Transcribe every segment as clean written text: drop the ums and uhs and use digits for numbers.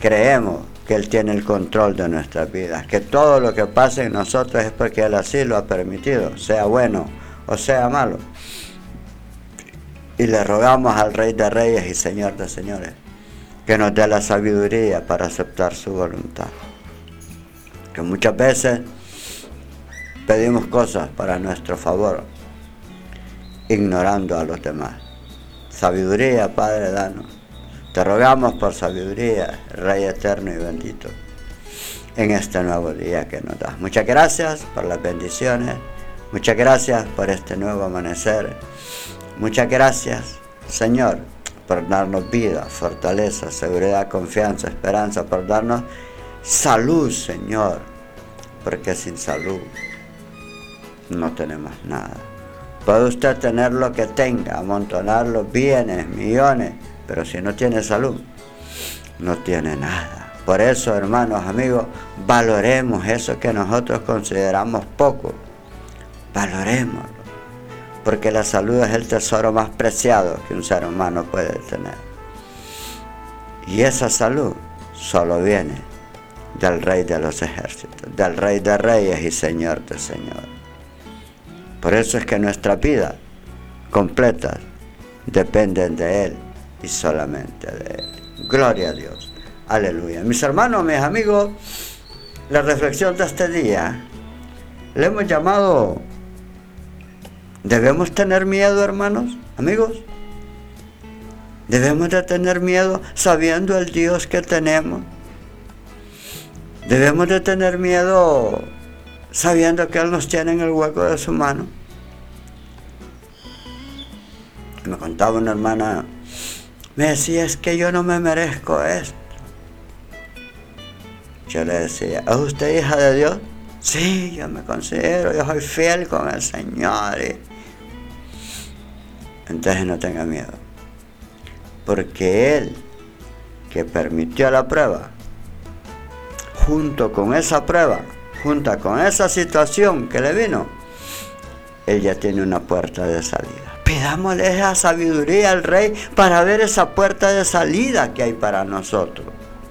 creemos que Él tiene el control de nuestras vidas, que todo lo que pasa en nosotros es porque Él así lo ha permitido, sea bueno o sea malo. Y le rogamos al Rey de Reyes y Señor de Señores que nos dé la sabiduría para aceptar su voluntad. Que muchas veces pedimos cosas para nuestro favor, ignorando a los demás. Sabiduría, Padre, danos. Te rogamos por sabiduría, Rey eterno y bendito, en este nuevo día que nos das. Muchas gracias por las bendiciones. Muchas gracias por este nuevo amanecer. Muchas gracias, Señor, por darnos vida, fortaleza, seguridad, confianza, esperanza, por darnos salud, Señor, porque sin salud no tenemos nada. Puede usted tener lo que tenga, amontonar los bienes, millones, pero si no tiene salud, no tiene nada. Por eso, hermanos, amigos, valoremos eso que nosotros consideramos poco. Valorémoslo, porque la salud es el tesoro más preciado que un ser humano puede tener. Y esa salud solo viene del Rey de los ejércitos, del Rey de Reyes y Señor de Señores. Por eso es que nuestras vidas completas dependen de Él y solamente de Él. Gloria a Dios. Aleluya. Mis hermanos, mis amigos, la reflexión de este día le hemos llamado: ¿debemos tener miedo, hermanos, amigos? ¿Debemos de tener miedo sabiendo el Dios que tenemos? ¿Debemos de tener miedo sabiendo que Él nos tiene en el hueco de su mano? Me contaba una hermana, me decía, es que yo no me merezco esto. Yo le decía, ¿es usted hija de Dios? Sí, yo me considero, yo soy fiel con el Señor. Entonces no tenga miedo, porque Él, que permitió la prueba, junto con esa prueba, junto con esa situación que le vino, Él ya tiene una puerta de salida. Pidámosle esa sabiduría al Rey para ver esa puerta de salida que hay para nosotros.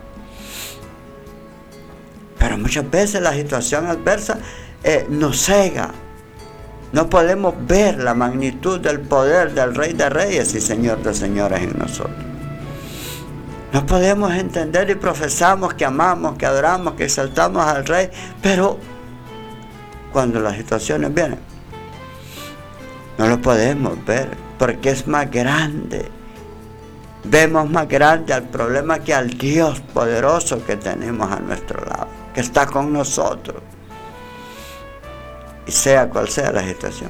Pero muchas veces la situación adversa nos cega. No podemos ver la magnitud del poder del Rey de Reyes y Señor de Señores en nosotros. No podemos entender y profesamos que amamos, que adoramos, que exaltamos al Rey, pero cuando las situaciones vienen, no lo podemos ver porque es más grande. Vemos más grande al problema que al Dios poderoso que tenemos a nuestro lado, que está con nosotros. Y sea cual sea la situación,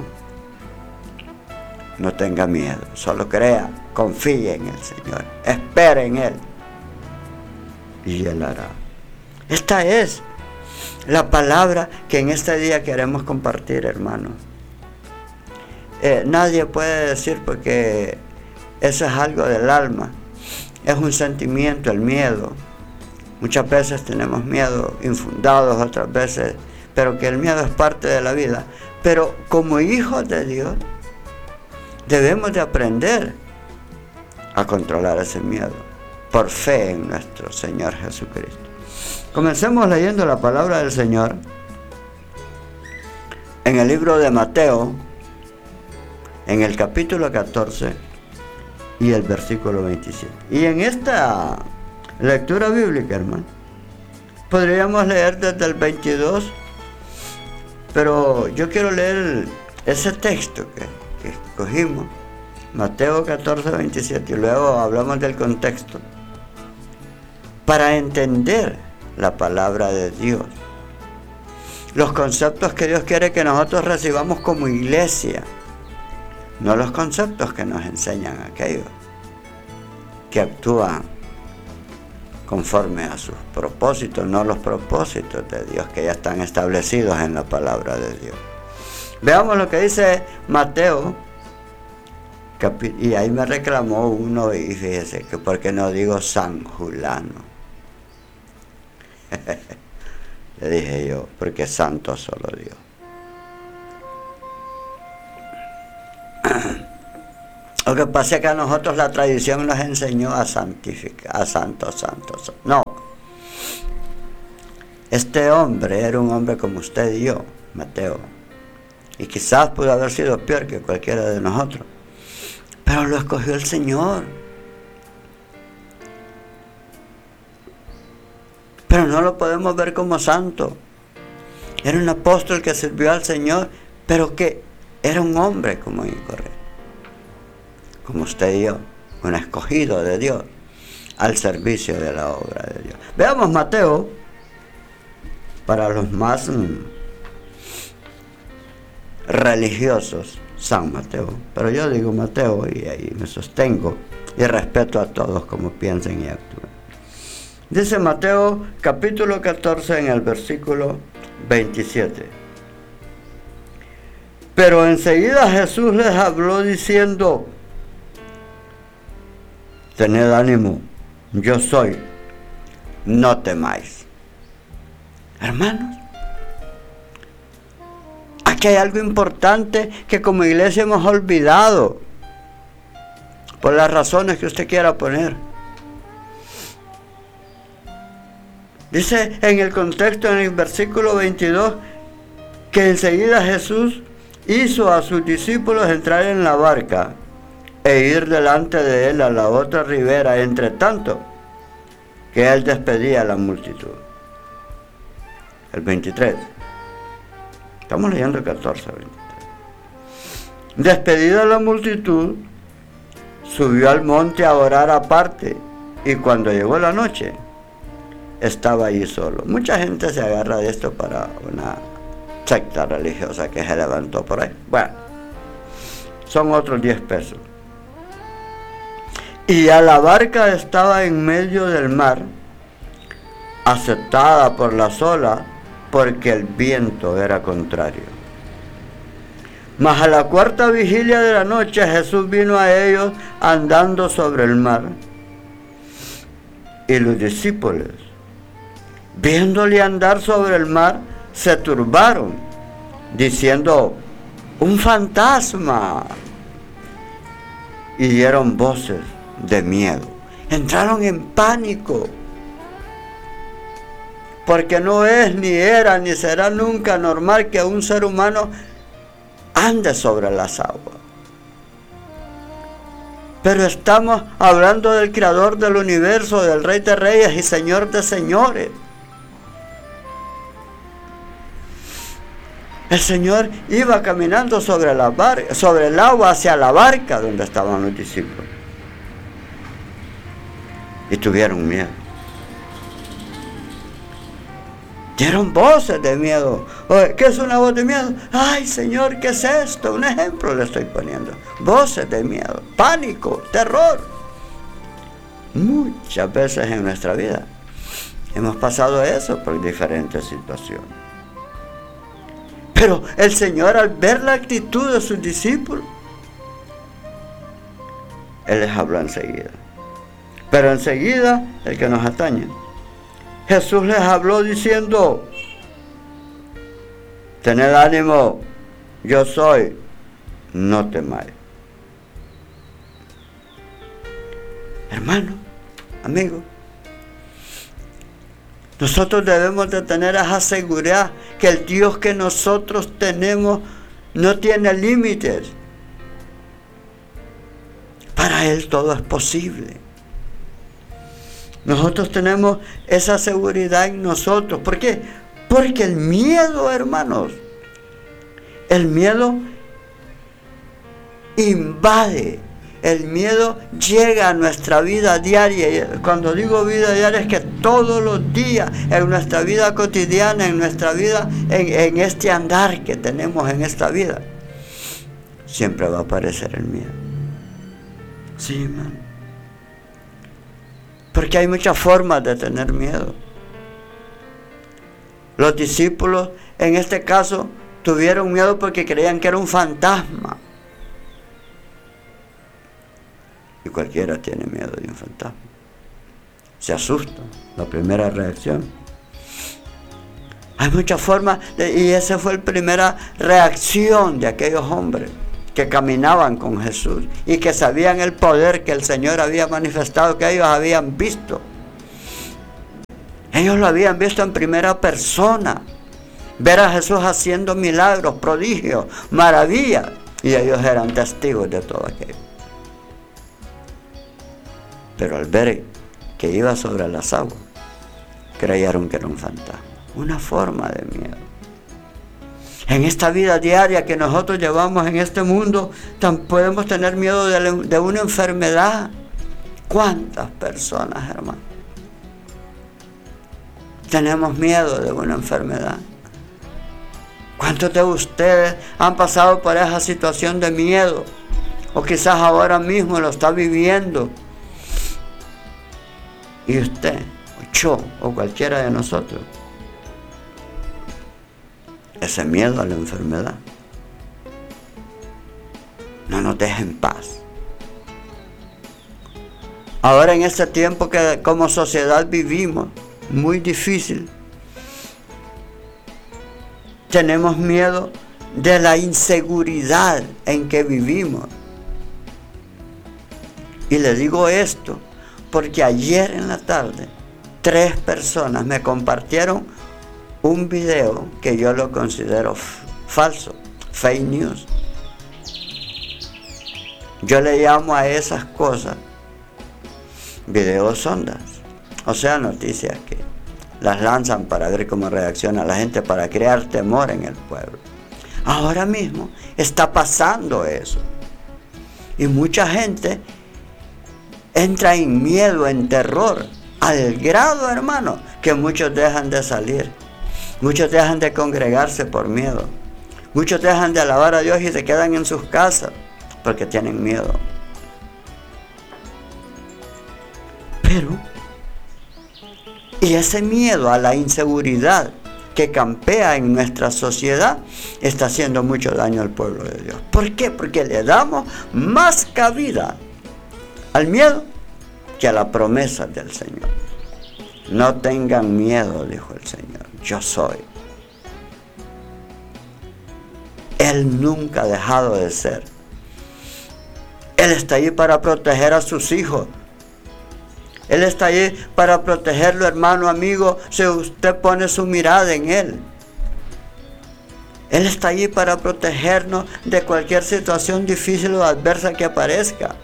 no tenga miedo, solo crea, confíe en el Señor, espere en Él y Él hará. Esta es la palabra que en este día queremos compartir, hermanos. Nadie puede decir, porque eso es algo del alma, es un sentimiento, el miedo. Muchas veces tenemos miedo infundados, otras veces, pero que el miedo es parte de la vida. Pero como hijos de Dios, debemos de aprender a controlar ese miedo por fe en nuestro Señor Jesucristo. Comencemos leyendo la palabra del Señor en el libro de Mateo, en el capítulo 14 y el versículo 27. Y en esta lectura bíblica, hermano, podríamos leer desde el 22, pero yo quiero leer ese texto que escogimos, Mateo 14, 27, y luego hablamos del contexto, para entender la palabra de Dios, los conceptos que Dios quiere que nosotros recibamos como iglesia, no los conceptos que nos enseñan aquellos que actúan conforme a sus propósitos, no los propósitos de Dios que ya están establecidos en la palabra de Dios. Veamos lo que dice Mateo, y ahí me reclamó uno, y fíjese que por qué no digo San Julano. Le dije yo, porque santo solo Dios. Lo que pasa es que a nosotros la tradición nos enseñó a santificar, a santo. No, Este hombre era un hombre como usted y yo, Mateo. Y quizás pudo haber sido peor que cualquiera de nosotros. Pero lo escogió el Señor. Pero no lo podemos ver como santo. Era un apóstol que sirvió al Señor, pero que era un hombre común y correcto. Como usted y yo, un escogido de Dios, al servicio de la obra de Dios. Veamos Mateo, para los más religiosos, San Mateo. Pero yo digo Mateo y ahí me sostengo y respeto a todos como piensen y actúen. Dice Mateo capítulo 14 en el versículo 27. Pero enseguida Jesús les habló diciendo: tened ánimo, yo soy, no temáis. Hermanos, aquí hay algo importante que como iglesia hemos olvidado, por las razones que usted quiera poner. Dice en el contexto, en el versículo 22, que enseguida Jesús hizo a sus discípulos entrar en la barca e ir delante de él a la otra ribera, entre tanto que él despedía a la multitud. El 23. Estamos leyendo el 14, 23. Despedida la multitud, subió al monte a orar aparte, y cuando llegó la noche, estaba allí solo. Mucha gente se agarra de esto para una secta religiosa que se levantó por ahí. Bueno, son otros 10 pesos. Y a la barca estaba en medio del mar, azotada por las olas, porque el viento era contrario. Mas a la cuarta vigilia de la noche Jesús vino a ellos andando sobre el mar. Y los discípulos, viéndole andar sobre el mar, se turbaron, diciendo: un fantasma. Y dieron voces de miedo. Entraron en pánico. Porque no es, ni era, ni será nunca normal que un ser humano ande sobre las aguas. Pero estamos hablando del Creador del universo, del Rey de Reyes y Señor de Señores. El Señor iba caminando sobre el agua hacia la barca donde estaban los discípulos. Y tuvieron miedo. Dieron voces de miedo. Oye, ¿qué es una voz de miedo? Ay, Señor, ¿qué es esto? Un ejemplo le estoy poniendo. Voces de miedo, pánico, terror. Muchas veces en nuestra vida hemos pasado eso por diferentes situaciones. Pero el Señor, al ver la actitud de sus discípulos, Él les habló enseguida. Pero enseguida, el que nos atañe, Jesús les habló diciendo: tened ánimo, yo soy, no temáis. Hermano, amigo, nosotros debemos de tener esa seguridad que el Dios que nosotros tenemos no tiene límites. Para Él todo es posible. Nosotros tenemos esa seguridad en nosotros. ¿Por qué? Porque el miedo, hermanos, el miedo invade. El miedo llega a nuestra vida diaria. Y cuando digo vida diaria es que todos los días, en nuestra vida cotidiana, en nuestra vida, en este andar que tenemos en esta vida, siempre va a aparecer el miedo. Sí, hermano. Porque hay muchas formas de tener miedo. Los discípulos, en este caso, tuvieron miedo porque creían que era un fantasma. Y cualquiera tiene miedo de un fantasma. Se asusta, la primera reacción. Hay muchas formas, y esa fue la primera reacción de aquellos hombres que caminaban con Jesús y que sabían el poder que el Señor había manifestado, que ellos habían visto. Ellos lo habían visto en primera persona. Ver a Jesús haciendo milagros, prodigios, maravillas. Y ellos eran testigos de todo aquello. Pero al ver que iba sobre las aguas, creyeron que era un fantasma. Una forma de miedo. En esta vida diaria que nosotros llevamos en este mundo, podemos tener miedo de una enfermedad. ¿Cuántas personas, hermano, tenemos miedo de una enfermedad? ¿Cuántos de ustedes han pasado por esa situación de miedo? O quizás ahora mismo lo está viviendo. Y usted, o yo, o cualquiera de nosotros, ese miedo a la enfermedad no nos deja en paz. Ahora en este tiempo que como sociedad vivimos, muy difícil, tenemos miedo de la inseguridad en que vivimos. Y le digo esto porque ayer en la tarde 3 personas me compartieron un video que yo lo considero falso, fake news. Yo le llamo a esas cosas videos sondas, o sea, noticias que las lanzan para ver cómo reacciona la gente, para crear temor en el pueblo. Ahora mismo está pasando eso. Y mucha gente entra en miedo, en terror, al grado, hermano, que muchos dejan de salir. Muchos dejan de congregarse por miedo. Muchos dejan de alabar a Dios y se quedan en sus casas porque tienen miedo. Pero, y ese miedo a la inseguridad que campea en nuestra sociedad está haciendo mucho daño al pueblo de Dios. ¿Por qué? Porque le damos más cabida al miedo que a la promesa del Señor. No tengan miedo, dijo el Señor, yo soy. Él nunca ha dejado de ser. Él está ahí para proteger a sus hijos. Él está ahí para protegerlo, hermano, amigo, si usted pone su mirada en Él. Él está allí para protegernos de cualquier situación difícil o adversa que aparezca.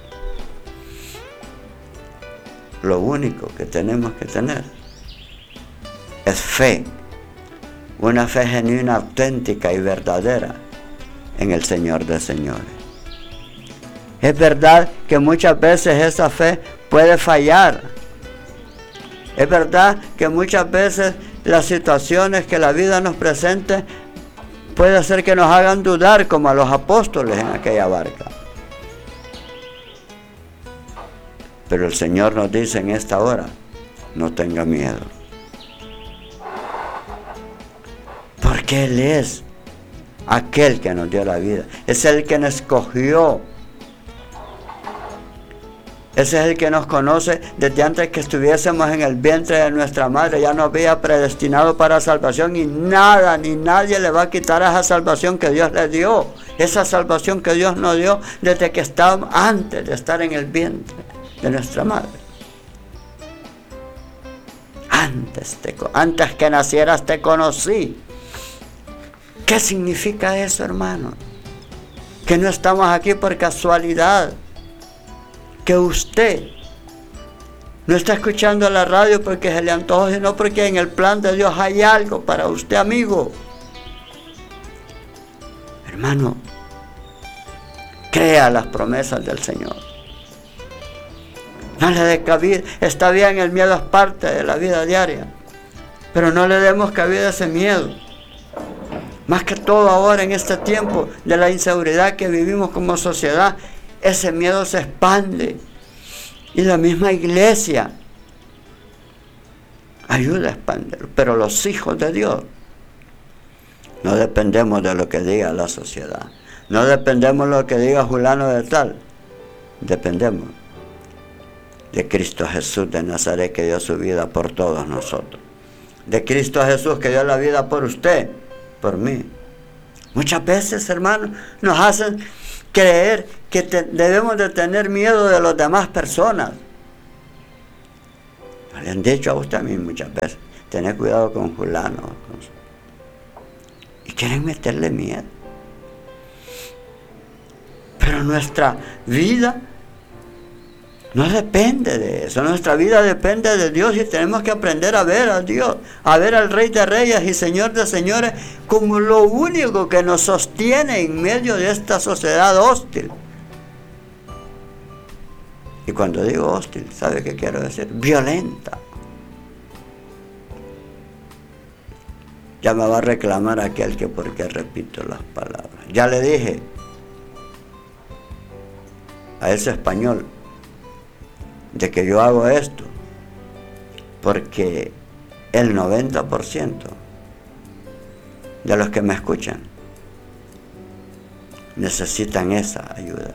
Lo único que tenemos que tener es fe, una fe genuina, auténtica y verdadera en el Señor de señores. Es verdad que muchas veces esa fe puede fallar. Es verdad que muchas veces las situaciones que la vida nos presente puede hacer que nos hagan dudar, como a los apóstoles en aquella barca. Pero el Señor nos dice en esta hora, no tenga miedo. Porque Él es aquel que nos dio la vida. Es el que nos escogió. Ese es el que nos conoce desde antes que estuviésemos en el vientre de nuestra madre. Ya nos había predestinado para salvación y nada ni nadie le va a quitar esa salvación que Dios le dio. Esa salvación que Dios nos dio desde que estábamos antes de estar en el vientre de nuestra madre. Antes que nacieras te conocí. ¿Qué significa eso, hermano? Que no estamos aquí por casualidad. Que usted no está escuchando la radio porque se le antojó, sino porque en el plan de Dios hay algo para usted, amigo. Hermano, crea las promesas del Señor. No le dé cabida. Está bien, el miedo es parte de la vida diaria, pero no le demos cabida a ese miedo. Más que todo ahora en este tiempo de la inseguridad que vivimos como sociedad, ese miedo se expande. Y la misma iglesia ayuda a expandir. Pero los hijos de Dios no dependemos de lo que diga la sociedad. No dependemos de lo que diga fulano de tal. Dependemos de Cristo Jesús de Nazaret, que dio su vida por todos nosotros. De Cristo Jesús, que dio la vida por usted, por mí. Muchas veces, hermanos, nos hacen creer que debemos de tener miedo de las demás personas. Le han dicho a usted a mí muchas veces, tener cuidado con fulano. Y quieren meterle miedo. Pero nuestra vida no depende de eso. Nuestra vida depende de Dios y tenemos que aprender a ver a Dios, a ver al Rey de Reyes y Señor de Señores como lo único que nos sostiene en medio de esta sociedad hostil. Y cuando digo hostil, ¿sabe qué quiero decir? Violenta. Ya me va a reclamar aquel que por qué repito las palabras. Ya le dije a ese español de que yo hago esto porque el 90% de los que me escuchan necesitan esa ayuda.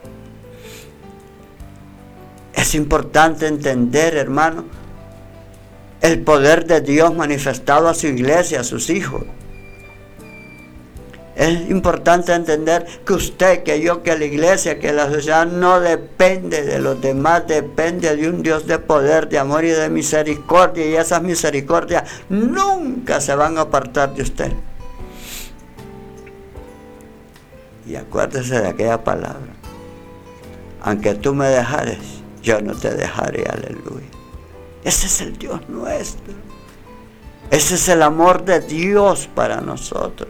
Es importante entender, hermano, el poder de Dios manifestado a su iglesia, a sus hijos. Es importante entender que usted, que yo, que la iglesia, que la sociedad no depende de los demás, depende de un Dios de poder, de amor y de misericordia, y esas misericordias nunca se van a apartar de usted. Y acuérdese de aquella palabra: aunque tú me dejares, yo no te dejaré. Aleluya. Ese es el Dios nuestro. Ese es el amor de Dios para nosotros.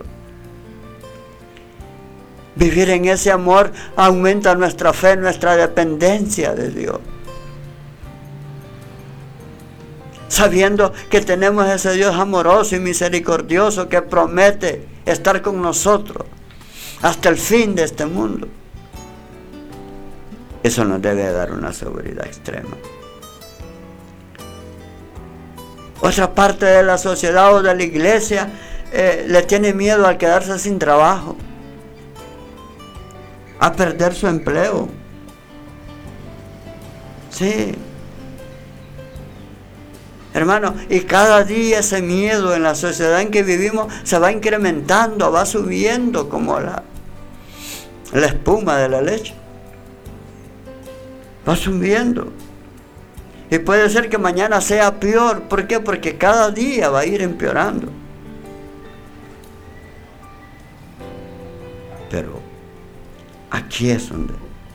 Vivir en ese amor aumenta nuestra fe, nuestra dependencia de Dios. Sabiendo que tenemos ese Dios amoroso y misericordioso que promete estar con nosotros hasta el fin de este mundo. Eso nos debe dar una seguridad extrema. Otra parte de la sociedad o de la iglesia le tiene miedo al quedarse sin trabajo, a perder su empleo. Sí. Hermano, y cada día ese miedo en la sociedad en que vivimos se va incrementando, va subiendo como la espuma de la leche. Va subiendo. Y puede ser que mañana sea peor. ¿Por qué? Porque cada día va a ir empeorando. Pero aquí es donde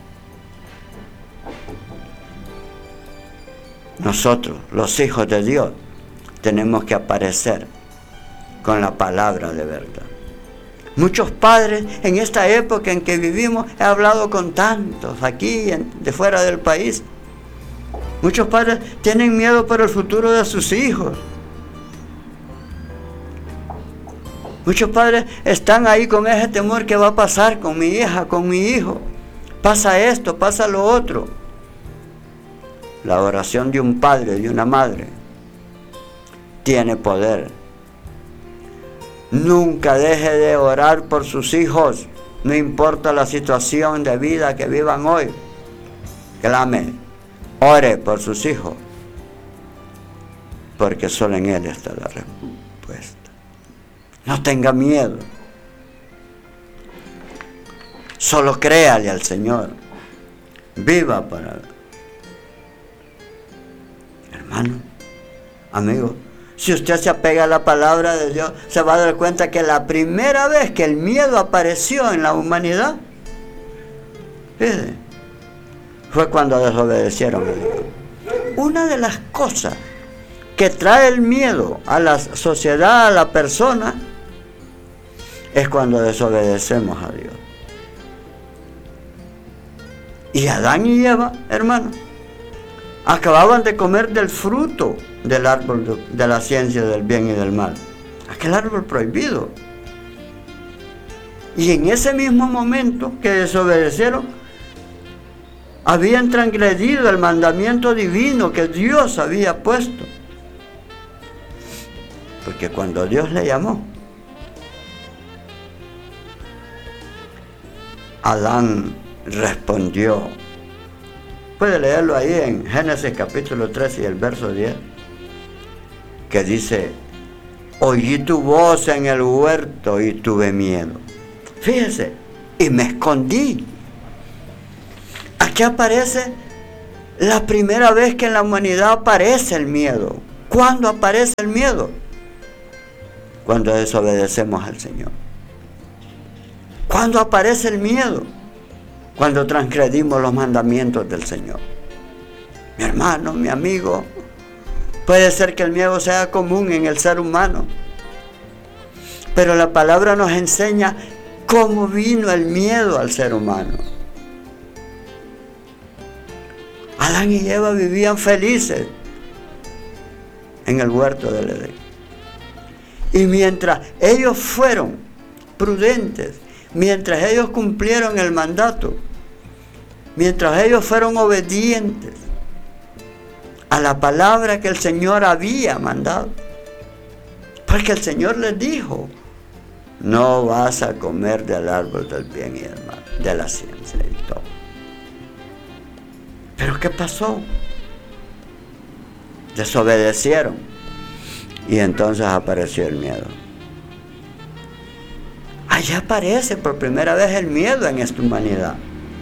nosotros, los hijos de Dios, tenemos que aparecer con la palabra de verdad. Muchos padres en esta época en que vivimos, he hablado con tantos aquí de fuera del país. Muchos padres tienen miedo por el futuro de sus hijos. Muchos padres están ahí con ese temor: ¿qué va a pasar con mi hija, con mi hijo? Pasa esto, pasa lo otro. La oración de un padre, de una madre, tiene poder. Nunca deje de orar por sus hijos, no importa la situación de vida que vivan hoy. Clame, ore por sus hijos, porque solo en Él está la respuesta. No tenga miedo. Solo créale al Señor. Viva para Él. Hermano, amigo, si usted se apega a la palabra de Dios, se va a dar cuenta que la primera vez que el miedo apareció en la humanidad, fíjate, fue cuando desobedecieron a Dios. Una de las cosas que trae el miedo a la sociedad, a la persona, es cuando desobedecemos a Dios. Y Adán y Eva, hermano, acababan de comer del fruto del árbol de la ciencia del bien y del mal. Aquel árbol prohibido. Y en ese mismo momento que desobedecieron, habían transgredido el mandamiento divino que Dios había puesto. Porque cuando Dios le llamó, Adán respondió. Puede leerlo ahí en Génesis capítulo 13 y el verso 10, que dice: oí tu voz en el huerto y tuve miedo. Fíjese, y me escondí. Aquí aparece la primera vez que en la humanidad aparece el miedo. ¿Cuándo aparece el miedo? Cuando desobedecemos al Señor. ¿Cuándo aparece el miedo? Cuando transgredimos los mandamientos del Señor. Mi hermano, mi amigo, puede ser que el miedo sea común en el ser humano, pero la palabra nos enseña cómo vino el miedo al ser humano. Adán y Eva vivían felices en el huerto del Edén. Y mientras ellos fueron prudentes, mientras ellos cumplieron el mandato, mientras ellos fueron obedientes a la palabra que el Señor había mandado, porque el Señor les dijo: no vas a comer del árbol del bien y del mal, de la ciencia y todo. Pero ¿qué pasó? Desobedecieron, y entonces apareció el miedo. Allá aparece por primera vez el miedo en esta humanidad.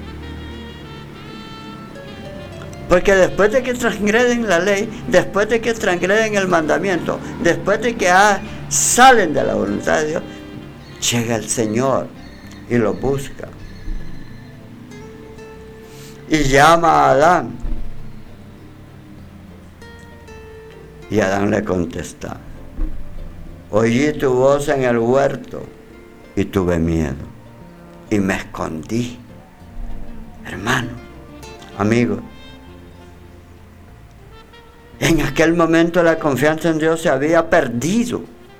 Porque después de que transgreden la ley, después de que transgreden el mandamiento, después de que salen de la voluntad de Dios, llega el Señor y los busca. Y llama a Adán. Y Adán le contesta: oí tu voz en el huerto y tuve miedo y me escondí. Hermano, amigo, en aquel momento la confianza en Dios se había perdido.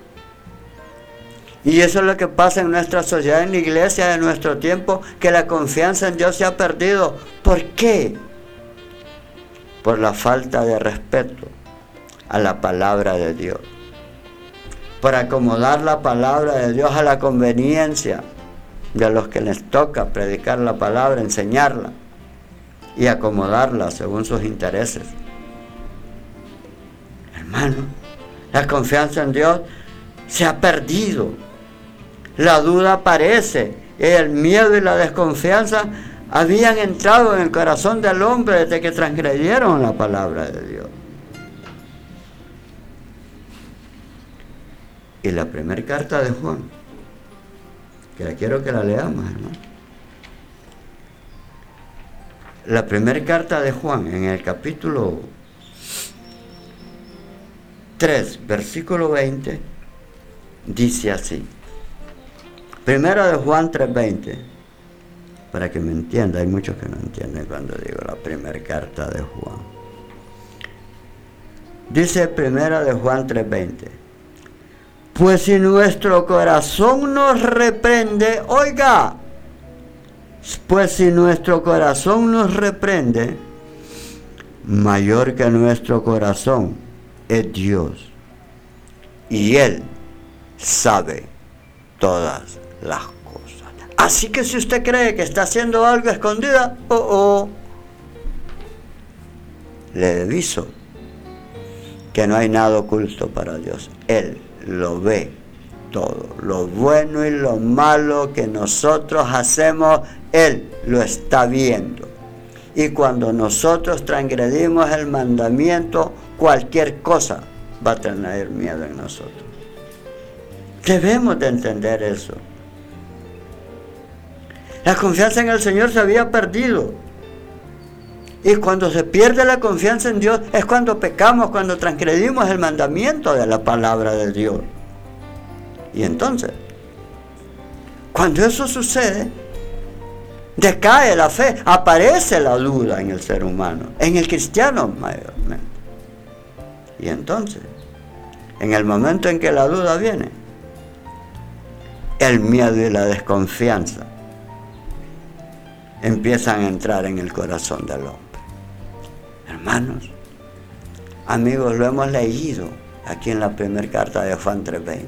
Y eso es lo que pasa en nuestra sociedad, en la iglesia de nuestro tiempo, que la confianza en Dios se ha perdido. ¿Por qué? Por la falta de respeto a la palabra de Dios. Por acomodar la palabra de Dios a la conveniencia de los que les toca predicar la palabra, enseñarla y acomodarla según sus intereses. Hermano, la confianza en Dios se ha perdido. La duda aparece. El miedo y la desconfianza habían entrado en el corazón del hombre desde que transgredieron la palabra de Dios. Y la primera carta de Juan, que la quiero que la leamos, hermano. La primera carta de Juan, en el capítulo 3, versículo 20, dice así. Primera de Juan 3:20, para que me entienda, hay muchos que no entienden cuando digo la primera carta de Juan. Dice primera de Juan 3:20, pues si nuestro corazón nos reprende, oiga, pues si nuestro corazón nos reprende, mayor que nuestro corazón es Dios, y Él sabe todas las cosas. Así que si usted cree que está haciendo algo escondida, le aviso que no hay nada oculto para Dios. Él lo ve todo, lo bueno y lo malo que nosotros hacemos, Él lo está viendo. Y cuando nosotros transgredimos el mandamiento, cualquier cosa va a tener miedo en nosotros. Debemos de entender eso. La confianza en el Señor se había perdido. Y cuando se pierde la confianza en Dios es cuando pecamos, cuando transgredimos el mandamiento de la palabra de Dios. Y entonces, cuando eso sucede, decae la fe, aparece la duda en el ser humano, en el cristiano mayormente. Y entonces, en el momento en que la duda viene, el miedo y la desconfianza empiezan a entrar en el corazón del hombre. Hermanos, amigos, lo hemos leído aquí en la primera carta de Juan 3:20.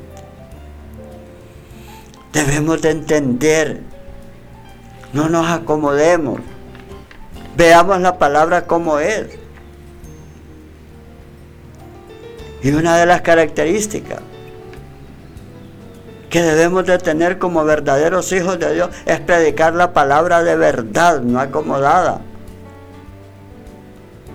Debemos de entender, no nos acomodemos, veamos la palabra como es. Y una de las características que debemos de tener como verdaderos hijos de Dios es predicar la palabra de verdad, no acomodada.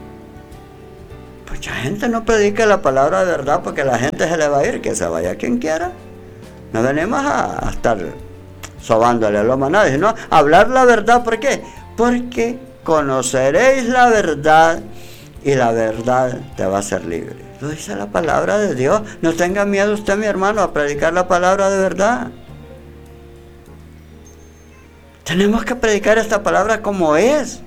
Mucha gente no predica la palabra de verdad porque la gente se le va a ir, que se vaya quien quiera. No venimos a estar sobándole a loma a nadie, sino a hablar la verdad. ¿Por qué? Porque conoceréis la verdad y la verdad te va a hacer libre. Lo dice la palabra de Dios. No tenga miedo usted, mi hermano, a predicar la palabra de verdad. Tenemos que predicar esta palabra como es.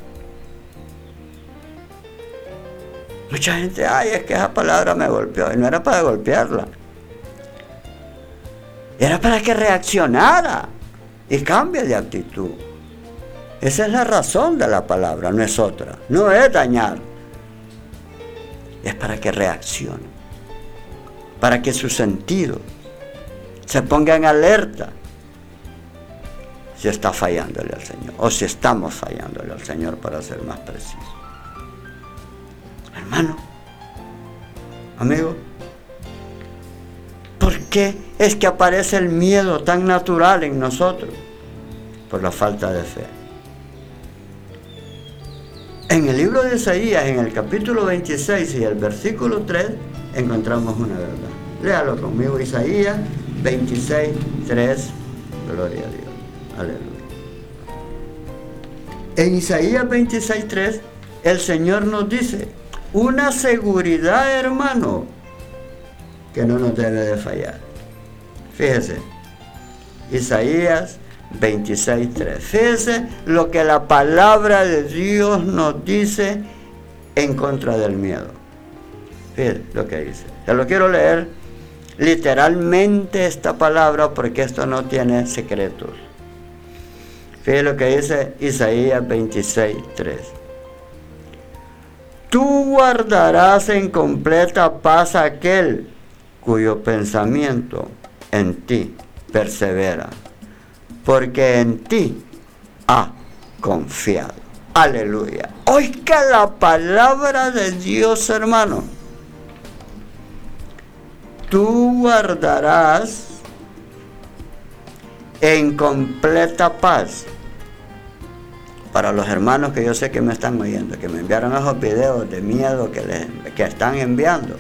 Mucha gente, ay, es que esa palabra me golpeó. Y no era para golpearla. Era para que reaccionara y cambie de actitud. Esa es la razón de la palabra, no es otra. No es dañar. Es para que reaccione. Para que su sentido se ponga en alerta. Si está fallándole al Señor. O si estamos fallándole al Señor, para ser más preciso. Hermano, amigo, ¿por qué es que aparece el miedo tan natural en nosotros? Por la falta de fe. En el libro de Isaías, en el capítulo 26 y el versículo 3, encontramos una verdad. Léalo conmigo, Isaías 26, 3, gloria a Dios, aleluya. En Isaías 26, 3, el Señor nos dice, una seguridad, hermano, que no nos debe de fallar. Fíjese, Isaías 26:3. Fíjese lo que la palabra de Dios nos dice en contra del miedo. Fíjese lo que dice. Se lo quiero leer literalmente esta palabra porque esto no tiene secretos. Fíjese lo que dice Isaías 26:3. Tú guardarás en completa paz aquel cuyo pensamiento en ti persevera, porque en ti ha confiado. Aleluya. Oiga la palabra de Dios, hermano. Tú guardarás en completa paz. Para los hermanos que yo sé que me están oyendo, que me enviaron esos videos de miedo que están enviando,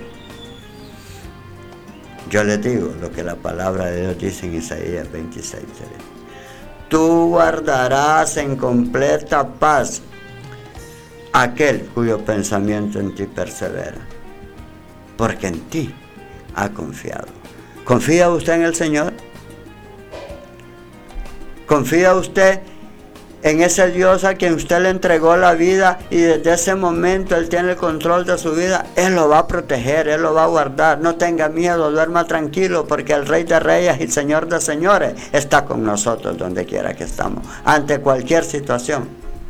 yo les digo lo que la palabra de Dios dice en Isaías 26:3. Tú guardarás en completa paz aquel cuyo pensamiento en ti persevera, porque en ti ha confiado. ¿Confía usted en el Señor? ¿Confía usted en ese Dios a quien usted le entregó la vida y desde ese momento Él tiene el control de su vida? Él lo va a proteger, Él lo va a guardar. No tenga miedo, duerma tranquilo, porque el Rey de Reyes y Señor de Señores está con nosotros donde quiera que estamos, ante cualquier situación.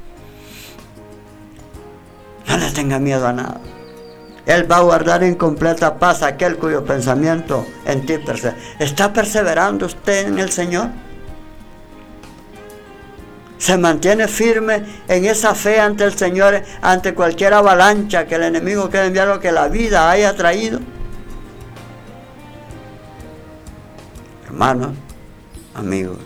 No le tenga miedo a nada. Él va a guardar en completa paz aquel cuyo pensamiento en ti persevera. ¿Está perseverando usted en el Señor? Se mantiene firme en esa fe ante el Señor, ante cualquier avalancha que el enemigo quiera enviar o que la vida haya traído. Hermanos, amigos,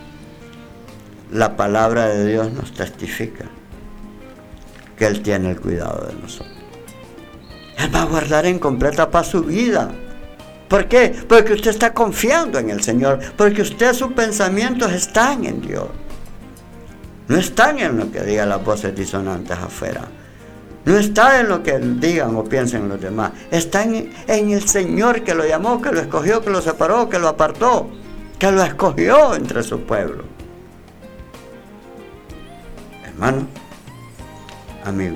la palabra de Dios nos testifica que Él tiene el cuidado de nosotros. Él va a guardar en completa paz su vida. ¿Por qué? Porque usted está confiando en el Señor, porque sus pensamientos están en Dios. No están en lo que digan las voces disonantes afuera. No está en lo que digan o piensen los demás. Está en el Señor que lo llamó, que lo escogió, que lo separó, que lo apartó, que lo escogió entre su pueblo. Hermano, amigo.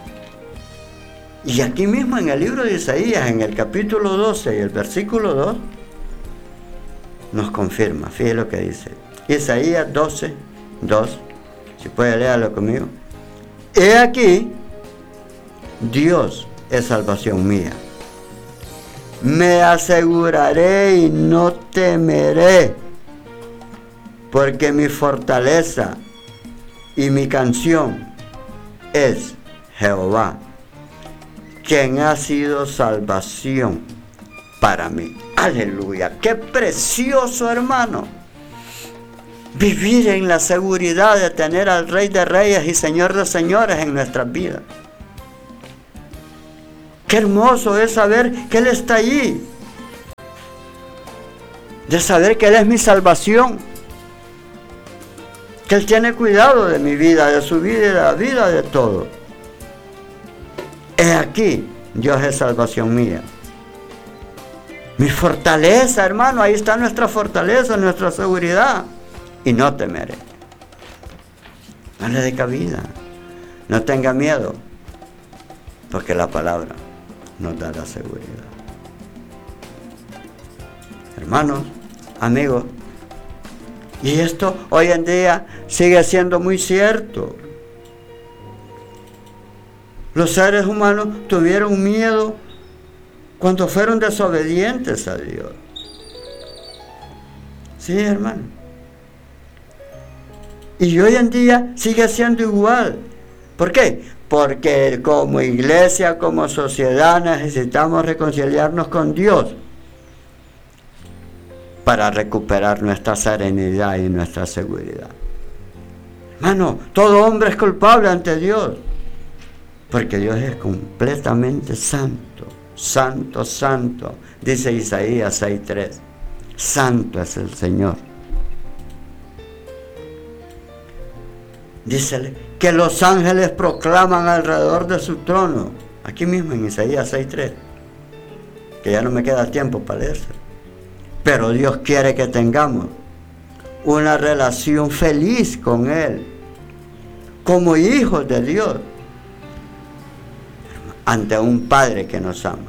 Y aquí mismo en el libro de Isaías, en el capítulo 12 y el versículo 2, nos confirma. Fíjese lo que dice. Isaías 12, 2. Si puede leerlo conmigo. He aquí, Dios es salvación mía. Me aseguraré y no temeré, porque mi fortaleza y mi canción es Jehová, quien ha sido salvación para mí. Aleluya. Qué precioso, hermano. Vivir en la seguridad de tener al Rey de Reyes y Señor de Señores en nuestras vidas. Qué hermoso es saber que Él está allí. De saber que Él es mi salvación. Que Él tiene cuidado de mi vida, de su vida y de la vida de todo. He aquí, Dios es salvación mía. Mi fortaleza, hermano, ahí está nuestra fortaleza, nuestra seguridad. Y no temeré. No le dé cabida. No tenga miedo. Porque la palabra nos da la seguridad. Hermanos, amigos, y esto hoy en día sigue siendo muy cierto. Los seres humanos tuvieron miedo cuando fueron desobedientes a Dios. Sí, hermano. Y hoy en día sigue siendo igual. ¿Por qué? Porque como iglesia, como sociedad, necesitamos reconciliarnos con Dios para recuperar nuestra serenidad y nuestra seguridad. Hermano, todo hombre es culpable ante Dios, porque Dios es completamente santo, santo, santo, dice Isaías 6:3, santo es el Señor. Dícele que los ángeles proclaman alrededor de su trono, aquí mismo en Isaías 6:3, que ya no me queda tiempo para leerse. Pero Dios quiere que tengamos una relación feliz con Él, como hijos de Dios, ante un Padre que nos ama.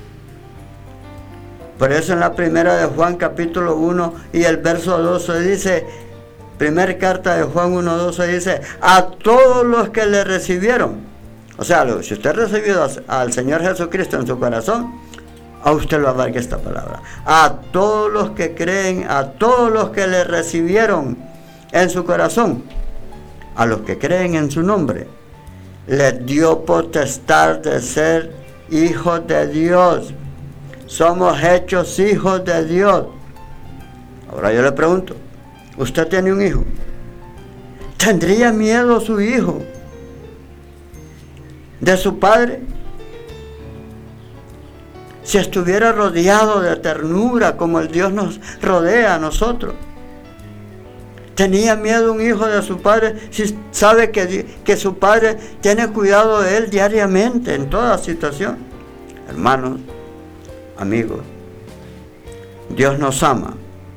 Por eso en la primera de Juan capítulo 1 y el verso 12 dice, primera carta de Juan 1:12 dice, a todos los que le recibieron, o sea, si usted ha recibido al Señor Jesucristo en su corazón, a usted lo abarca esta palabra. A todos los que creen, a todos los que le recibieron en su corazón, a los que creen en su nombre, les dio potestad de ser hijos de Dios. Somos hechos hijos de Dios. Ahora yo le pregunto, ¿usted tiene un hijo? ¿Tendría miedo su hijo de su padre? Si estuviera rodeado de ternura como el Dios nos rodea a nosotros. ¿Tenía miedo un hijo de su padre si sabe que su padre tiene cuidado de él diariamente en toda situación? Hermanos, amigos, Dios nos ama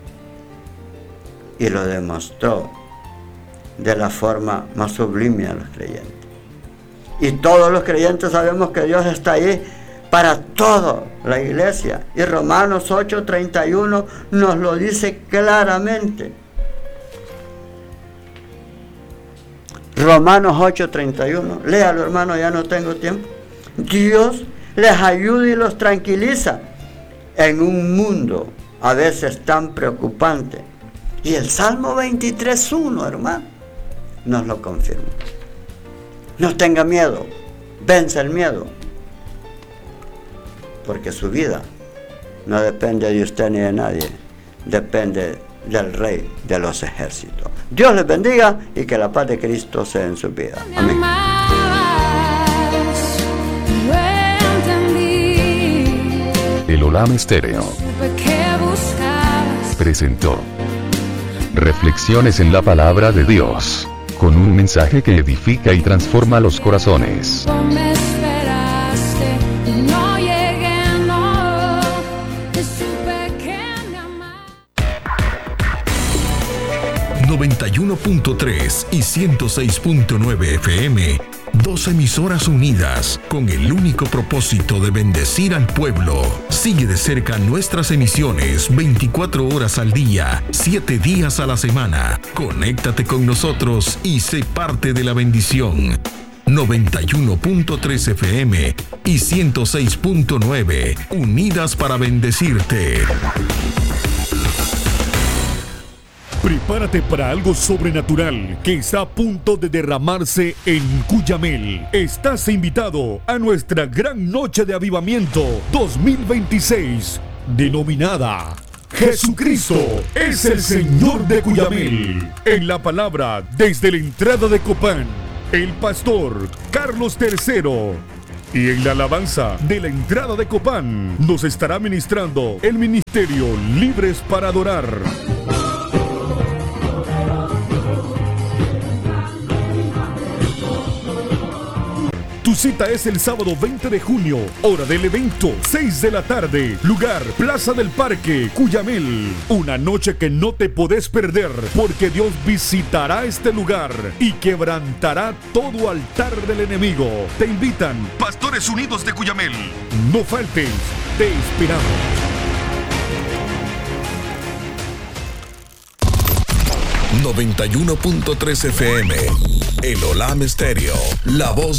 y lo demostró de la forma más sublime a los creyentes. Y todos los creyentes sabemos que Dios está ahí para toda la iglesia. Y Romanos 8:31 nos lo dice claramente. Romanos 8:31. Léalo, hermano, ya no tengo tiempo. Dios les ayuda y los tranquiliza en un mundo a veces tan preocupante. Y el Salmo 23:1, hermano, nos lo confirma. No tenga miedo, vence el miedo. Porque su vida no depende de usted ni de nadie, depende del Rey de los ejércitos. Dios les bendiga y que la paz de Cristo sea en su vida. Amén. El Olam Estéreo presentó Reflexiones en la Palabra de Dios, con un mensaje que edifica y transforma los corazones. 91.3 y 106.9 FM, dos emisoras unidas con el único propósito de bendecir al pueblo. Sigue de cerca nuestras emisiones 24 horas al día, 7 días a la semana. Conéctate con nosotros y sé parte de la bendición. 91.3 FM y 106.9, unidas para bendecirte. Prepárate para algo sobrenatural que está a punto de derramarse en Cuyamel. Estás invitado a nuestra gran noche de avivamiento 2026, denominada Jesucristo es el Señor de Cuyamel. En la palabra, desde la entrada de Copán, el pastor Carlos III Y en la alabanza de la entrada de Copán nos estará ministrando el ministerio Libres para Adorar. Tu cita es el sábado 20 de junio, hora del evento, 6 de la tarde, lugar, Plaza del Parque, Cuyamel. Una noche que no te podés perder, porque Dios visitará este lugar y quebrantará todo altar del enemigo. Te invitan Pastores Unidos de Cuyamel. No faltes, te esperamos. 91.3 FM, el Olam Estéreo, la voz